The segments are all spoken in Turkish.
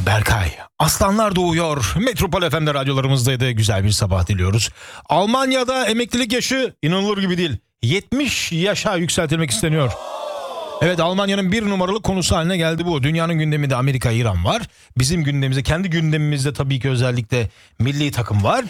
Berkay. Aslanlar doğuyor. Metropol FM'de radyolarımızdaydı. Güzel bir sabah diliyoruz. Almanya'da emeklilik yaşı inanılır gibi değil. 70 yaşa yükseltilmek isteniyor. Evet, Almanya'nın bir numaralı konusu haline geldi bu. Dünyanın gündeminde Amerika, İran var. Bizim gündemimizde, kendi gündemimizde tabii ki özellikle milli takım var.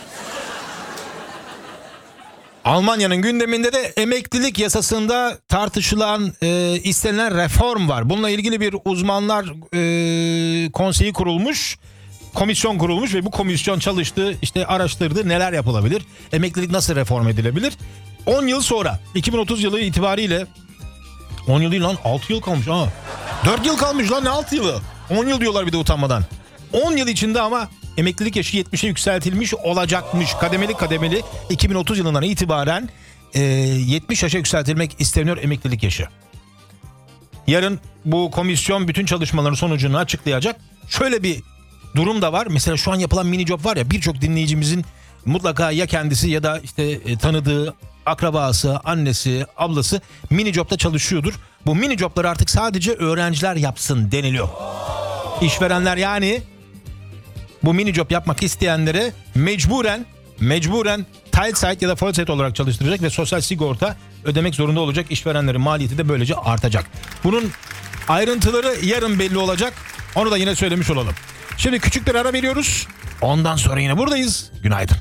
Almanya'nın gündeminde de emeklilik yasasında tartışılan, istenilen reform var. Bununla ilgili bir uzmanlar konseyi kurulmuş, komisyon kurulmuş ve bu komisyon çalıştı, işte araştırdı neler yapılabilir, emeklilik nasıl reform edilebilir. 10 yıl sonra, 2030 yılı itibariyle, 10 yıl değil lan, 6 yıl kalmış. 4 yıl kalmış lan, ne 6 yılı? 10 yıl diyorlar bir de utanmadan. 10 yıl içinde ama emeklilik yaşı 70'e yükseltilmiş olacakmış. Kademeli kademeli 2030 yılından itibaren 70 yaşa yükseltilmek isteniyor emeklilik yaşı. Yarın bu komisyon bütün çalışmaların sonucunu açıklayacak. Şöyle bir durum da var. Mesela şu an yapılan mini job var ya, birçok dinleyicimizin mutlaka ya kendisi ya da işte tanıdığı, akrabası, annesi, ablası mini job'da çalışıyordur. Bu mini job'ları artık sadece öğrenciler yapsın deniliyor. İşverenler yani bu mini job yapmak isteyenlere mecburen Teilzeit ya da Vollzeit olarak çalıştıracak ve sosyal sigorta ödemek zorunda olacak. İşverenlerin maliyeti de böylece artacak. Bunun ayrıntıları yarın belli olacak. Onu da yine söylemiş olalım. Şimdi küçük bir ara veriyoruz. Ondan sonra yine buradayız. Günaydın.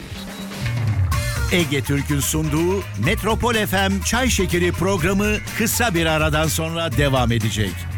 Ege Türk'ün sunduğu Metropol FM Çay Şekeri programı kısa bir aradan sonra devam edecek.